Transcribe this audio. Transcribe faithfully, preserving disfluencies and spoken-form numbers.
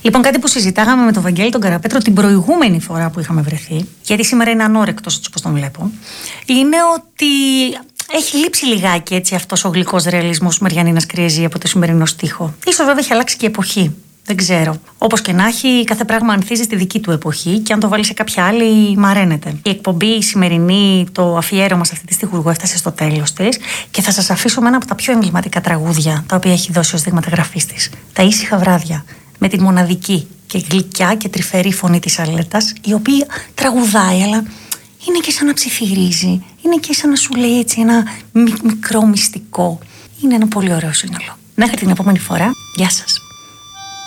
Λοιπόν, κάτι που συζητάγαμε με τον Βαγγέλη τον Καραπέτρο την προηγούμενη φορά που είχαμε βρεθεί, γιατί σήμερα είναι ανόρεκτος έτσι όπως τον βλέπω, είναι ότι έχει λείψει λιγάκι έτσι αυτός ο γλυκός ρεαλισμός του Μαριανίνας Κριεζή από το σημερινό στίχο. Ίσως βέβαια έχει αλλάξει και η εποχή. Δεν ξέρω. Όπως και να έχει, κάθε πράγμα ανθίζει στη δική του εποχή και αν το βάλει σε κάποια άλλη, μαραίνεται. Η εκπομπή η σημερινή, το αφιέρωμα σε αυτή τη στιχουργό έφτασε στο τέλος της και θα σας αφήσω με ένα από τα πιο εμβληματικά τραγούδια τα οποία έχει δώσει ως δείγματα γραφής της. Τα ήσυχα βράδια. Με τη μοναδική και γλυκιά και τρυφερή φωνή της Αλέτας, η οποία τραγουδάει, αλλά είναι και σαν να ψιθυρίζει. Είναι και σαν να σου λέει έτσι ένα μικρό μυστικό. Είναι ένα πολύ ωραίο σύνολο. Μέχρι την επόμενη φορά, γεια σας.